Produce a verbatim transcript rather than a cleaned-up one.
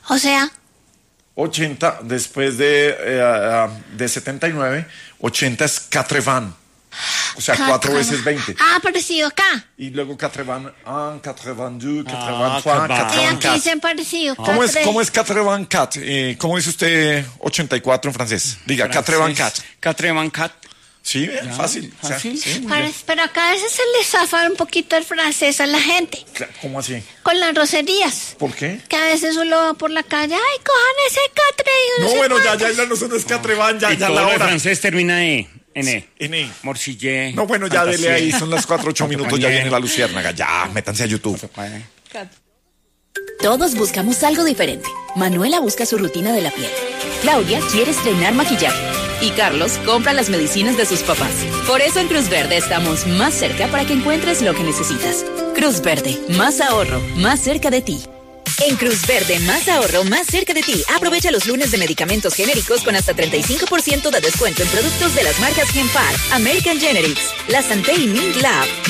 O sea, ochenta, después de, eh, de setenta y nueve, ochenta es quatre-vingts. O sea, cuatro veces veinte. Ah, parecido acá. Y luego quatre-vingt un, quatre-vingt-deux, Ah, quatre-vingt-trois, qué va. Y aquí quatre-vingt-quatre. dicen parecido. ¿Cómo es, Quatre- ¿Cómo es quatre-vingt-quatre? Eh, ¿Cómo dice usted ochenta y cuatro en francés? Diga, quatre-vingt-quatre. quatre-vingt-quatre. Sí, eh, fácil. O sea, fácil. sí, muy Pare- bien. Pero acá a veces se le zafa un poquito el francés a la gente. Claro, ¿cómo así? Con las groserías. ¿Por qué? Que a veces uno va por la calle, ay, cojan ese catre. y No, sé bueno, ya, cuántos. ya, ya, no son es quatre-vingt, ya, Y ya todo la lo de hora. francés termina E, en E. En E. Morcillé. No, bueno, ya dele ahí, son las cuatro, ocho minutos, ya Compañero. viene la luciérnaga. Ya, métanse a YouTube. Todos buscamos algo diferente. Manuela busca su rutina de la piel. Claudia quiere estrenar maquillaje. Y Carlos compra las medicinas de sus papás. Por eso en Cruz Verde estamos más cerca para que encuentres lo que necesitas. Cruz Verde, más ahorro, más cerca de ti. En Cruz Verde, más ahorro, más cerca de ti. Aprovecha los lunes de medicamentos genéricos con hasta treinta y cinco por ciento de descuento en productos de las marcas Genpar, American Generics, La Santé y Mint Lab.